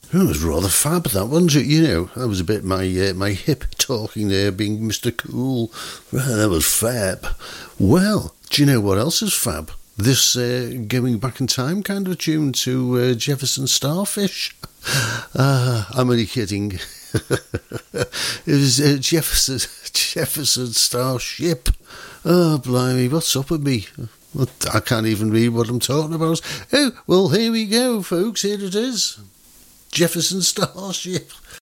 It was rather fab, that, wasn't it? You know, that was a bit my hip talking there, being Mr. Cool. Well, that was fab. Well, do you know what else is fab? This going back in time kind of tune to Jefferson Starfish. I'm only kidding. It was Jefferson Starship. Oh, blimey, what's up with me? I can't even read what I'm talking about. Oh, well, here we go, folks. Here it is. Jefferson Starship.